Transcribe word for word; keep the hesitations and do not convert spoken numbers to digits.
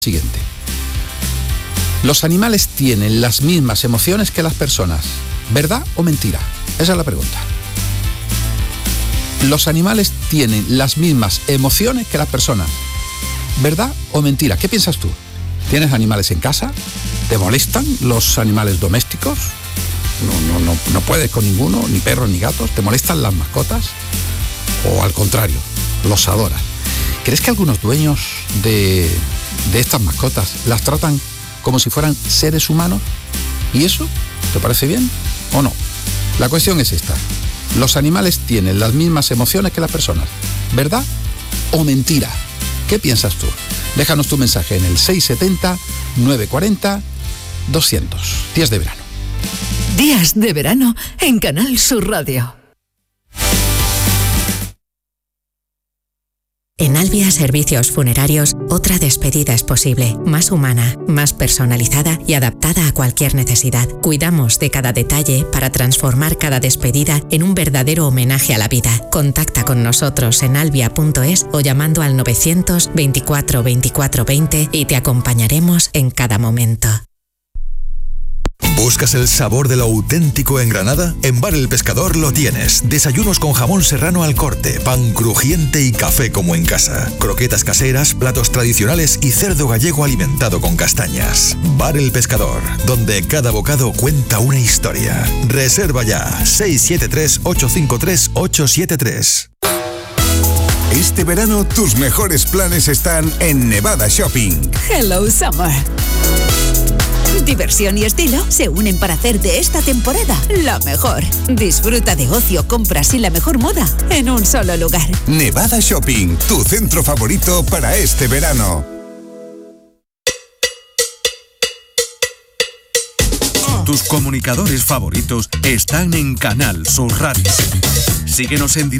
Siguiente. Los animales tienen las mismas emociones que las personas. ¿Verdad o mentira? Esa es la pregunta. Los animales tienen las mismas emociones que las personas. ¿Verdad o mentira? ¿Qué piensas tú? ¿Tienes animales en casa? ¿Te molestan los animales domésticos? No, no, no, no puedes con ninguno, ni perros ni gatos. ¿Te molestan las mascotas? ¿O al contrario, los adoras? ¿Crees que algunos dueños de, de estas mascotas las tratan como si fueran seres humanos? ¿Y eso te parece bien o no? La cuestión es esta. Los animales tienen las mismas emociones que las personas. ¿Verdad o mentira? ¿Qué piensas tú? Déjanos tu mensaje en el seis siete cero, nueve cuatro cero, doscientos. Días de verano. Días de verano en Canal Sur Radio. En Albia Servicios Funerarios, otra despedida es posible, más humana, más personalizada y adaptada a cualquier necesidad. Cuidamos de cada detalle para transformar cada despedida en un verdadero homenaje a la vida. Contacta con nosotros en albia punto es o llamando al novecientos veinticuatro veinticuatro veinte y te acompañaremos en cada momento. ¿Buscas el sabor de lo auténtico en Granada? En Bar El Pescador lo tienes. Desayunos con jamón serrano al corte, pan crujiente y café como en casa. Croquetas caseras, platos tradicionales y cerdo gallego alimentado con castañas. Bar El Pescador, donde cada bocado cuenta una historia. Reserva ya. seis siete tres, ocho cinco tres, ocho siete tres. Este verano tus mejores planes están en Nevada Shopping. Hello Summer. Diversión y estilo se unen para hacer de esta temporada la mejor. Disfruta de ocio, compras y la mejor moda en un solo lugar. Nevada Shopping, tu centro favorito para este verano. Tus comunicadores favoritos están en Canal Sur Radio. Síguenos en directo